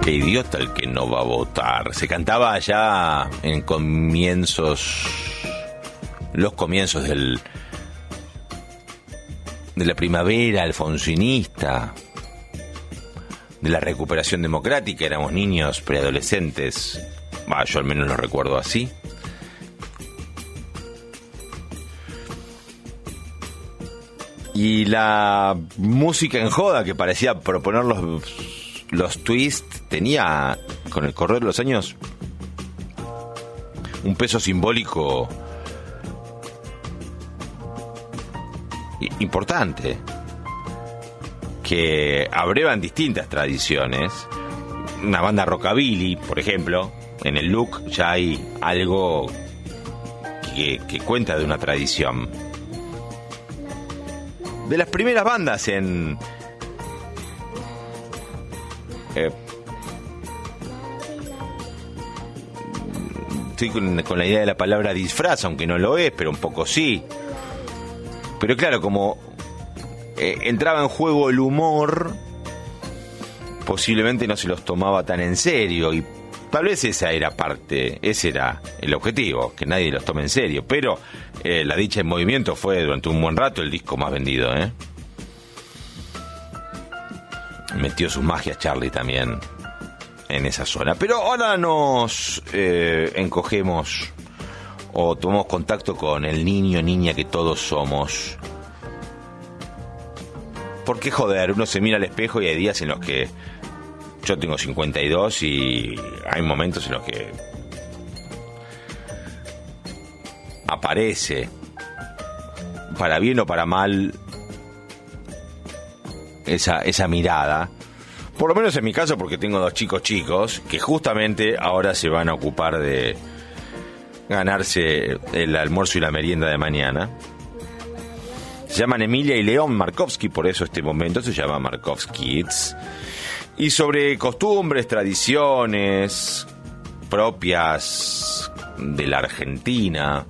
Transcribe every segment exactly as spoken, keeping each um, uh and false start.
Qué idiota el que no va a votar. Se cantaba ya en comienzos, los comienzos del de la primavera alfonsinista, de la recuperación democrática. Éramos niños, preadolescentes. Bah, yo al menos lo recuerdo así. Y la música en joda que parecía proponer los, los twists tenía, con el correr de los años, un peso simbólico importante, que abrevan distintas tradiciones. Una banda rockabilly, por ejemplo, en el look ya hay algo que, que cuenta de una tradición. De las primeras bandas en eh, estoy con, con la idea de la palabra disfraz, aunque no lo es, pero un poco sí. Pero claro, como eh, entraba en juego el humor, posiblemente no se los tomaba tan en serio, y tal vez esa era parte, ese era el objetivo, que nadie los tome en serio. Pero eh, La Dicha en Movimiento fue durante un buen rato el disco más vendido, ¿eh? Metió sus magias Charlie también en esa zona. Pero ahora nos eh, encogemos o tomamos contacto con el niño, niña que todos somos. Porque joder, uno se mira al espejo y hay días en los que yo tengo cincuenta y dos y hay momentos en los que aparece, para bien o para mal, esa, esa mirada. Por lo menos en mi caso, porque tengo dos chicos chicos que justamente ahora se van a ocupar de ganarse el almuerzo y la merienda de mañana. Se llaman Emilia y León Markovsky, por eso este momento se llama Markovsky Kids. Y sobre costumbres, tradiciones propias de la Argentina,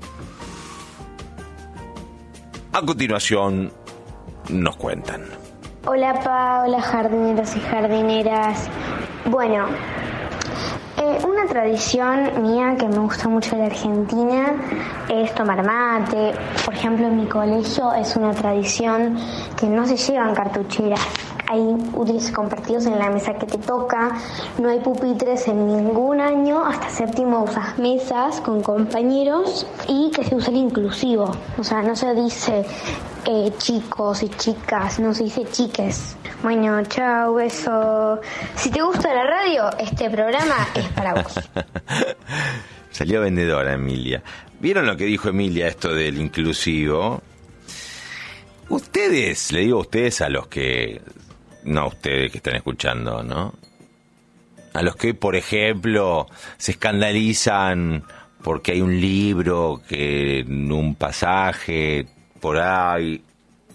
a continuación nos cuentan. Hola Pa, hola jardineros y jardineras. Bueno, eh, una tradición mía que me gusta mucho de la Argentina es tomar mate. Por ejemplo, en mi colegio es una tradición que no se llevan cartucheras. Hay útiles compartidos en la mesa que te toca, no hay pupitres en ningún año, hasta séptimo usas mesas con compañeros y que se usa el inclusivo. O sea, no se dice eh, chicos y chicas, no se dice chiques. Bueno, chao, beso. Si te gusta la radio, este programa es para vos. Salió vendedora Emilia. ¿Vieron lo que dijo Emilia, esto del inclusivo? Ustedes, le digo a ustedes, a los que... No a ustedes que están escuchando, ¿no? A los que, por ejemplo, se escandalizan porque hay un libro que en un pasaje por ahí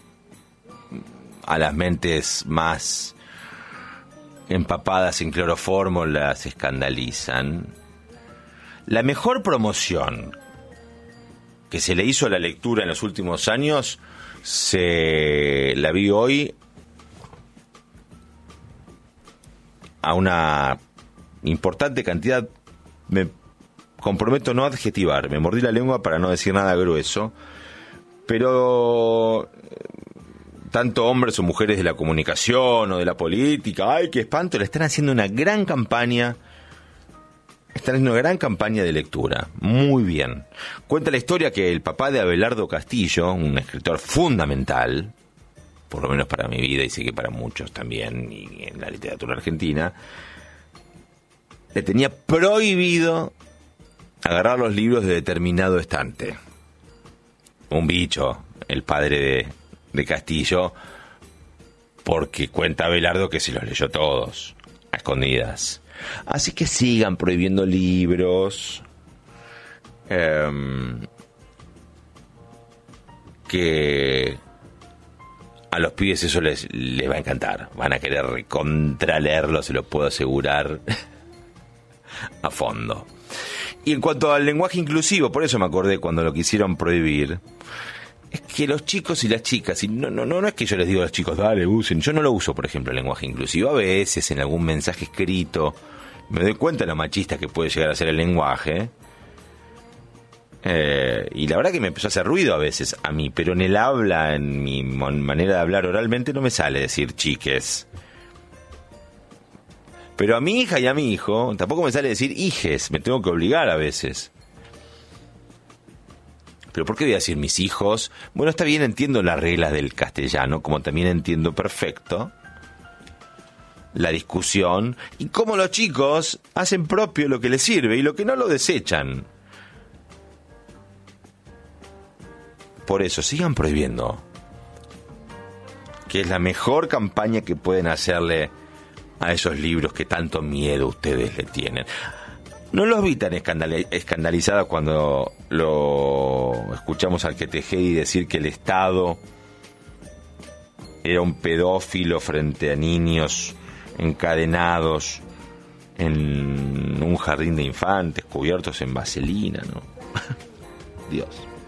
a las mentes más empapadas en cloroformo las escandalizan. La mejor promoción que se le hizo a la lectura en los últimos años se la vi hoy a una importante cantidad. Me comprometo no a adjetivar, me mordí la lengua para no decir nada grueso, pero tanto hombres o mujeres de la comunicación o de la política, ¡ay, qué espanto!, le están haciendo una gran campaña, están haciendo una gran campaña de lectura. Muy bien. Cuenta la historia que el papá de Abelardo Castillo, un escritor fundamental, por lo menos para mi vida y sé que para muchos también, y en la literatura argentina, le tenía prohibido agarrar los libros de determinado estante. Un bicho, el padre de, de Castillo, porque cuenta Abelardo que se los leyó todos, a escondidas. Así que sigan prohibiendo libros, eh, que... a los pibes eso les, les va a encantar. Van a querer recontraleerlo, se lo puedo asegurar, a fondo. Y en cuanto al lenguaje inclusivo, por eso me acordé cuando lo quisieron prohibir, es que los chicos y las chicas, y no, no, no, no es que yo les digo a los chicos, dale, usen, yo no lo uso, por ejemplo, el lenguaje inclusivo. A veces en algún mensaje escrito me doy cuenta de lo machista que puede llegar a ser el lenguaje. Eh, y la verdad que me empezó a hacer ruido a veces a mí, pero en el habla, en mi manera de hablar oralmente, no me sale decir chiques. Pero a mi hija y a mi hijo tampoco me sale decir hijes, me tengo que obligar a veces. ¿Pero por qué voy a decir mis hijos? Bueno, está bien, entiendo las reglas del castellano, como también entiendo perfecto la discusión y cómo los chicos hacen propio lo que les sirve y lo que no lo desechan. Por eso, sigan prohibiendo, que es la mejor campaña que pueden hacerle a esos libros que tanto miedo ustedes le tienen. No los vi tan escandal- escandalizados cuando lo escuchamos al Quetejedi decir que el Estado era un pedófilo frente a niños encadenados en un jardín de infantes cubiertos en vaselina, ¿no? Dios.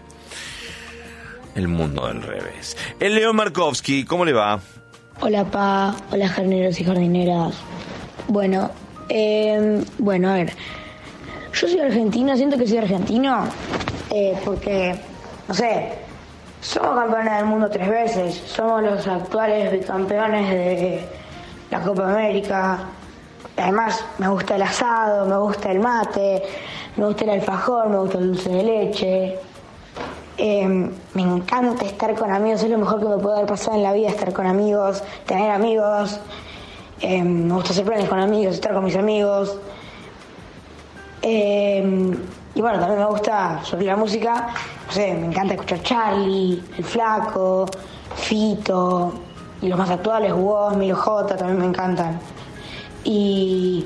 El mundo del revés. El León Markovsky, ¿cómo le va? Hola, pa. Hola, jardineros y jardineras. Bueno, eh, bueno, a ver. Yo soy argentino, siento que soy argentino eh, porque, no sé, somos campeones del mundo tres veces. Somos los actuales bicampeones de la Copa América. Además, me gusta el asado, me gusta el mate, me gusta el alfajor, me gusta el dulce de leche. Eh, me encanta estar con amigos, es lo mejor que me puede haber pasado en la vida, estar con amigos, tener amigos. Eh, me gusta hacer planes con amigos, estar con mis amigos. Eh, y bueno, también me gusta sobre la música, no sé, me encanta escuchar Charlie, El Flaco, Fito, y los más actuales, Woz, Milo J, también me encantan. Y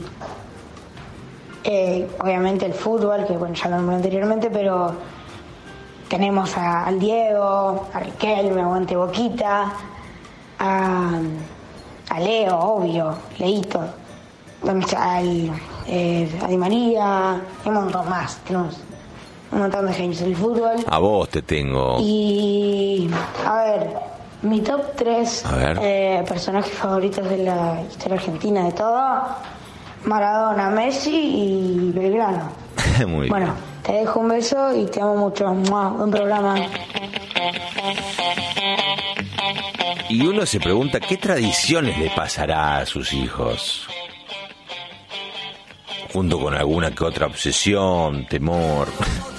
eh, obviamente el fútbol, que bueno, ya lo nombré anteriormente, pero tenemos a, al Diego, a Riquelme, aguante Boquita, a, a Leo, obvio, Leito, al, eh, a Di María, y un montón más, tenemos un montón de genios en el fútbol. A vos te tengo. Y a ver, mi top tres eh, personajes favoritos de la historia argentina de todo: Maradona, Messi y Belgrano. Muy bueno, bien. Te dejo un beso y te amo mucho. ¡Mua! Buen programa. Y uno se pregunta qué tradiciones le pasará a sus hijos, junto con alguna que otra obsesión, temor.